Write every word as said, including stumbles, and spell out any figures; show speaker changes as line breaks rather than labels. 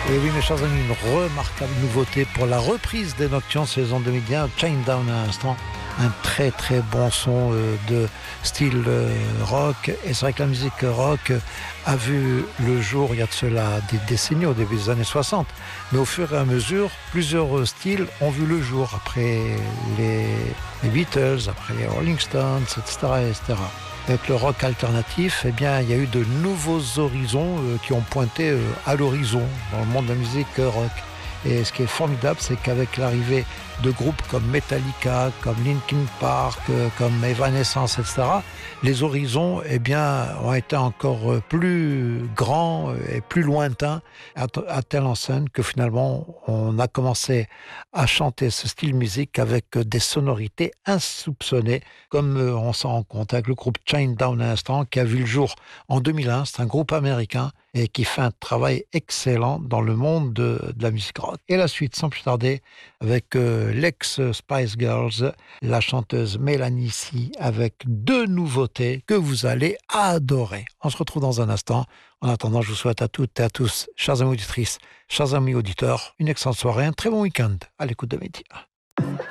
Et oui, mes chers amis, une remarquable nouveauté pour la reprise des Nocturnes saison deux mille un, Chain Down à l'instant. Un très très bon son euh, de style euh, rock. Et c'est vrai que la musique rock a vu le jour il y a de cela des décennies, au début des années soixante. Mais au fur et à mesure, plusieurs styles ont vu le jour après les, les Beatles, après les Rolling Stones, et cetera, et cetera. Avec le rock alternatif, eh bien, il y a eu de nouveaux horizons euh, qui ont pointé euh, à l'horizon dans le monde de la musique euh, rock. Et ce qui est formidable, c'est qu'avec l'arrivée de groupes comme Metallica, comme Linkin Park, euh, comme Evanescence, et cetera, les horizons eh bien, ont été encore plus grands et plus lointains, à, t- à telle enseigne que finalement, on a commencé à chanter ce style musique avec des sonorités insoupçonnées, comme euh, on s'en rend compte avec le groupe Chain Down à l'instant, qui a vu le jour en deux mille un. C'est un groupe américain et qui fait un travail excellent dans le monde de, de la musique rock. Et la suite, sans plus tarder, avec euh, l'ex-Spice Girls, la chanteuse Mélanie C, avec deux nouveautés que vous allez adorer. On se retrouve dans un instant. En attendant, je vous souhaite à toutes et à tous, chers amis auditrices, chers amis auditeurs, une excellente soirée, un très bon week-end à l'écoute de Média.